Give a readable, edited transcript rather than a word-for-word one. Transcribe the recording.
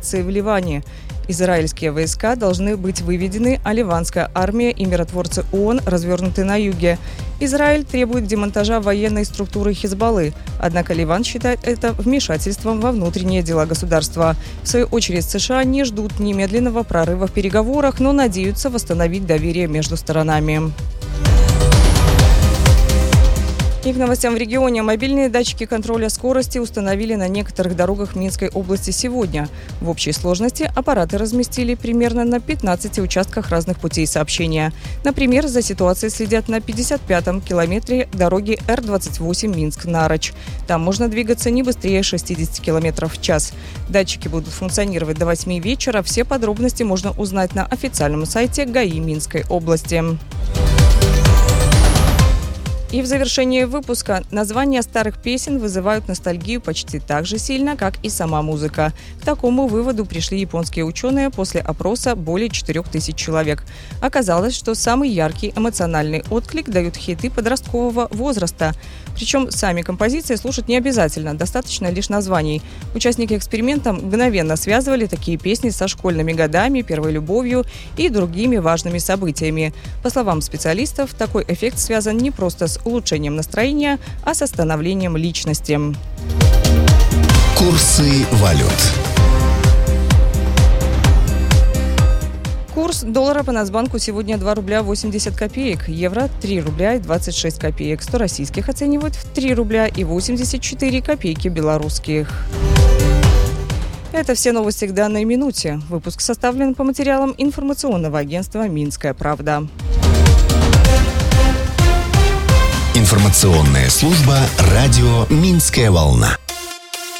ситуации в Ливане. Израильские войска должны быть выведены, а ливанская армия и миротворцы ООН развернуты на юге. Израиль требует демонтажа военной структуры Хизбаллы, однако Ливан считает это вмешательством во внутренние дела государства. В свою очередь, США не ждут немедленного прорыва в переговорах, но надеются восстановить доверие между сторонами. И к новостям в регионе. Мобильные датчики контроля скорости установили на некоторых дорогах Минской области сегодня. В общей сложности аппараты разместили примерно на 15 участках разных путей сообщения. Например, за ситуацией следят на 55-м километре дороги Р-28 Минск-Нарочь. Там можно двигаться не быстрее 60 км в час. Датчики будут функционировать до 8 вечера. Все подробности можно узнать на официальном сайте ГАИ Минской области. И в завершении выпуска названия старых песен вызывают ностальгию почти так же сильно, как и сама музыка. К такому выводу пришли японские ученые после опроса более 4000 человек. Оказалось, что самый яркий эмоциональный отклик дают хиты подросткового возраста. Причем сами композиции слушать не обязательно, достаточно лишь названий. Участники эксперимента мгновенно связывали такие песни со школьными годами, первой любовью и другими важными событиями. По словам специалистов, такой эффект связан не просто с улучшением настроения, а с становлением личности. Курсы валют. Курс доллара по Нацбанку сегодня 2 рубля 80 копеек, евро 3 рубля и 26 копеек, 100 российских оценивают в 3 рубля и 84 копейки белорусских. Это все новости к данной минуте. Выпуск составлен по материалам информационного агентства «Минская правда». Информационная служба радио «Минская волна».